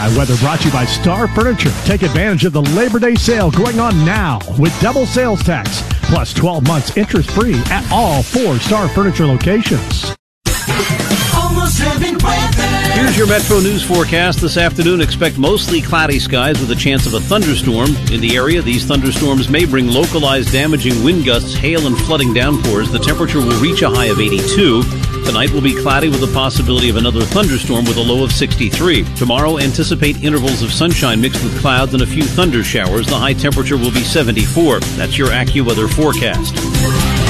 weather brought to you by Star Furniture. Take advantage of the Labor Day sale going on now with double sales tax plus 12 months interest-free at all 4 Star Furniture locations. Almost Heaven weather. Here's your Metro News forecast this afternoon. Expect mostly cloudy skies with a chance of a thunderstorm. In the area, these thunderstorms may bring localized damaging wind gusts, hail, and flooding downpours. The temperature will reach a high of 82. Tonight will be cloudy with the possibility of another thunderstorm with a low of 63. Tomorrow, anticipate intervals of sunshine mixed with clouds and a few thunder showers. The high temperature will be 74. That's your AccuWeather forecast.